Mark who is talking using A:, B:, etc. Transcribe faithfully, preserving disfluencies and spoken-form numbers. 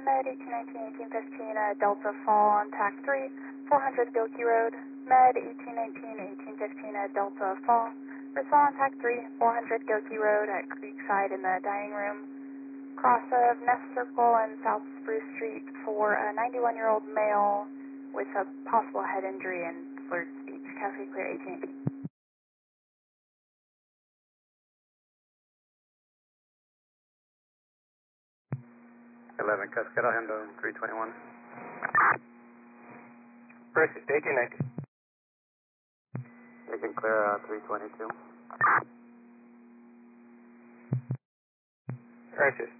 A: Med eighteen nineteen, eighteen fifteen at Delta Fall on TAC three, four hundred Gilkey Road. Med eighteen nineteen, eighteen fifteen at Delta Fall. Respond on TAC three, four hundred Gilkey Road at Creekside in the dining room. Cross of Nest Circle and South Spruce Street for a ninety-one-year-old male with a possible head injury and slurred speech. Cafe Clear eighteen eighteen.
B: eleven Cascada, handle three twenty-one.
C: Pursuit, eighteen nineteen.
B: You can clear uh, three twenty-two.
C: Pursuit.